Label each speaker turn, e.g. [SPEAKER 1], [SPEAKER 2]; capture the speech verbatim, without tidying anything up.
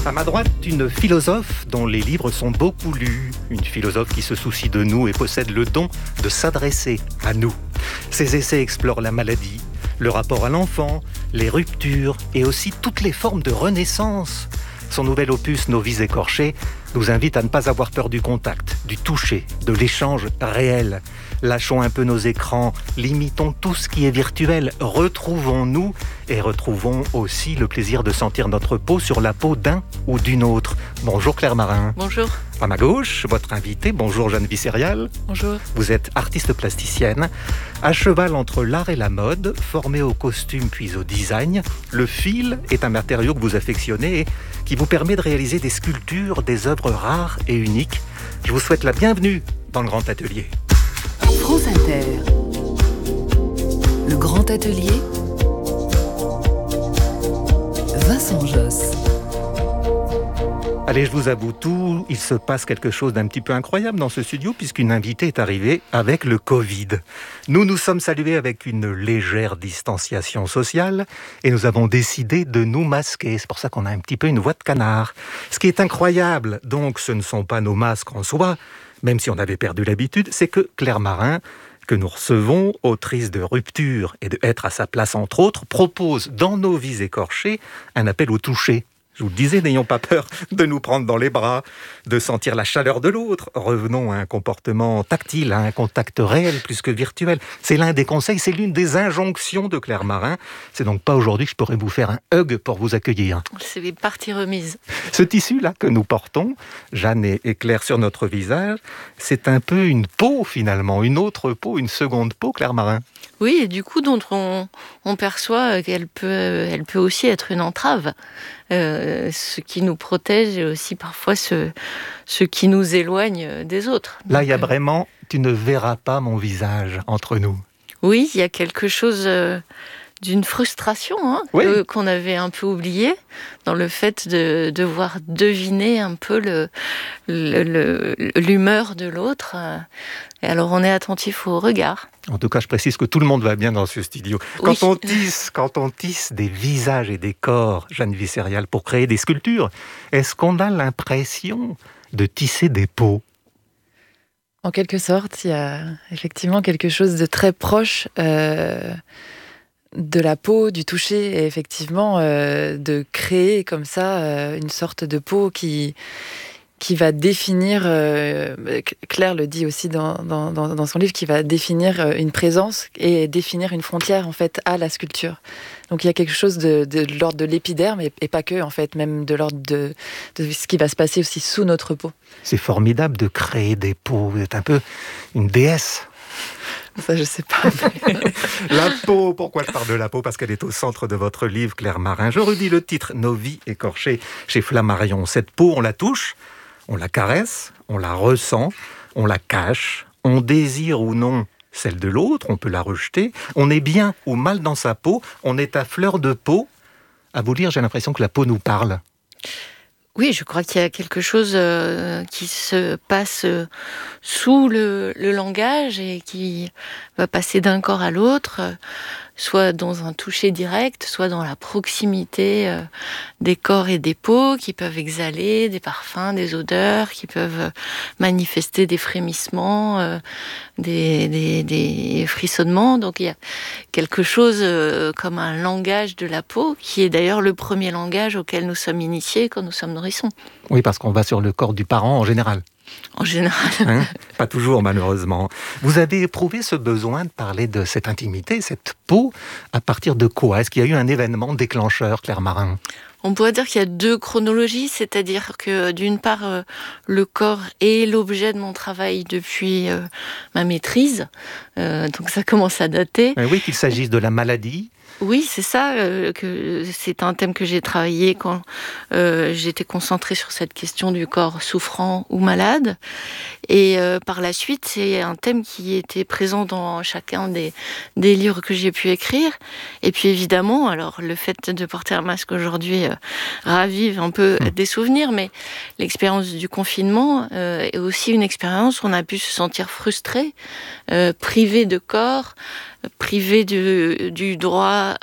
[SPEAKER 1] À ma droite, une philosophe dont les livres sont beaucoup lus. Une philosophe qui se soucie de nous et possède le don de s'adresser à nous. Ses essais explorent la maladie, le rapport à l'enfant, les ruptures et aussi toutes les formes de renaissance. Son nouvel opus, Nos vies écorchées, nous invite à ne pas avoir peur du contact, du toucher, de l'échange réel. Lâchons un peu nos écrans, limitons tout ce qui est virtuel, retrouvons-nous et retrouvons aussi le plaisir de sentir notre peau sur la peau d'un ou d'une autre. Bonjour Claire Marin.
[SPEAKER 2] Bonjour.
[SPEAKER 1] À ma gauche, votre invitée, bonjour Jeanne Vicerial.
[SPEAKER 2] Bonjour.
[SPEAKER 1] Vous êtes artiste plasticienne, à cheval entre l'art et la mode, formée au costume puis au design. Le fil est un matériau que vous affectionnez et qui vous permet de réaliser des sculptures, des œuvres rares et uniques. Je vous souhaite la bienvenue dans le Grand Atelier.
[SPEAKER 3] France Inter, le Grand Atelier, Vincent Josse.
[SPEAKER 1] Allez, je vous avoue tout, il se passe quelque chose d'un petit peu incroyable dans ce studio puisqu'une invitée est arrivée avec le Covid. Nous nous sommes salués avec une légère distanciation sociale et nous avons décidé de nous masquer. C'est pour ça qu'on a un petit peu une voix de canard. Ce qui est incroyable, donc, ce ne sont pas nos masques en soi, même si on avait perdu l'habitude, c'est que Claire Marin, que nous recevons, autrice de Rupture et de Être à sa place entre autres, propose dans Nos vies écorchées un appel au toucher. Je vous le disais, n'ayons pas peur de nous prendre dans les bras, de sentir la chaleur de l'autre. Revenons à un comportement tactile, à un contact réel plus que virtuel. C'est l'un des conseils, c'est l'une des injonctions de Claire Marin. C'est donc pas aujourd'hui que je pourrais vous faire un hug pour vous accueillir.
[SPEAKER 2] C'est les parties remises.
[SPEAKER 1] Ce tissu-là que nous portons, Jeanne et Claire sur notre visage, c'est un peu une peau finalement, une autre peau, une seconde peau, Claire Marin.
[SPEAKER 2] Oui, et du coup, dont on, on perçoit qu'elle peut, elle peut aussi être une entrave. Euh, ce qui nous protège et aussi parfois ce, ce qui nous éloigne des autres.
[SPEAKER 1] Là,
[SPEAKER 2] Donc,
[SPEAKER 1] il y a vraiment « tu ne verras pas mon visage » entre nous.
[SPEAKER 2] Oui, il y a quelque chose euh, d'une frustration hein,
[SPEAKER 1] oui.
[SPEAKER 2] que, qu'on avait un peu oublié dans le fait de devoir deviner un peu le, le, le, l'humeur de l'autre. Et alors, on est attentif au regard.
[SPEAKER 1] En tout cas, je précise que tout le monde va bien dans ce studio. Quand,
[SPEAKER 2] oui.
[SPEAKER 1] on, tisse, quand on tisse des visages et des corps, Jeanne Vicerial, pour créer des sculptures, est-ce qu'on a l'impression de tisser des peaux ?
[SPEAKER 4] En quelque sorte, il y a effectivement quelque chose de très proche euh, de la peau, du toucher, et effectivement euh, de créer comme ça euh, une sorte de peau qui... qui va définir, euh, Claire le dit aussi dans, dans, dans son livre, qui va définir une présence et définir une frontière en fait à la sculpture. Donc il y a quelque chose de, de, de l'ordre de l'épiderme et, et pas que en fait, même de l'ordre de, de ce qui va se passer aussi sous notre peau.
[SPEAKER 1] C'est formidable de créer des peaux. Vous êtes un peu une déesse.
[SPEAKER 4] Ça, je sais pas.
[SPEAKER 1] La peau, pourquoi je parle de la peau ? Parce qu'elle est au centre de votre livre, Claire Marin. Je redis le titre, Nos vies écorchées, chez Flammarion. Cette peau, on la touche, on la caresse, on la ressent, on la cache, on désire ou non celle de l'autre, on peut la rejeter, on est bien ou mal dans sa peau, on est à fleur de peau. À vous lire, j'ai l'impression que la peau nous parle.
[SPEAKER 2] Oui, je crois qu'il y a quelque chose euh, qui se passe euh, sous le, le langage et qui va passer d'un corps à l'autre, euh, soit dans un toucher direct, soit dans la proximité euh, des corps et des peaux qui peuvent exhaler des parfums, des odeurs, qui peuvent euh, manifester des frémissements, euh, des, des, des frissonnements. Donc il y a quelque chose euh, comme un langage de la peau qui est d'ailleurs le premier langage auquel nous sommes initiés quand nous sommes nourrissons.
[SPEAKER 1] Oui, parce qu'on va sur le corps du parent en général.
[SPEAKER 2] En général.
[SPEAKER 1] Hein ? Pas toujours, malheureusement. Vous avez éprouvé ce besoin de parler de cette intimité, cette peau, à partir de quoi ? Est-ce qu'il y a eu un événement déclencheur, Claire Marin ?
[SPEAKER 2] On pourrait dire qu'il y a deux chronologies, c'est-à-dire que d'une part, euh, le corps est l'objet de mon travail depuis euh, ma maîtrise, euh, donc ça commence à dater.
[SPEAKER 1] Oui, qu'il s'agisse de la maladie.
[SPEAKER 2] Oui, c'est ça, euh, que c'est un thème que j'ai travaillé quand euh, j'étais concentrée sur cette question du corps souffrant ou malade. Et euh, par la suite, c'est un thème qui était présent dans chacun des, des livres que j'ai pu écrire. Et puis évidemment, alors le fait de porter un masque aujourd'hui euh, ravive un peu mmh. des souvenirs, mais l'expérience du confinement euh, est aussi une expérience où on a pu se sentir frustré, euh, privé de corps, privé du, du droit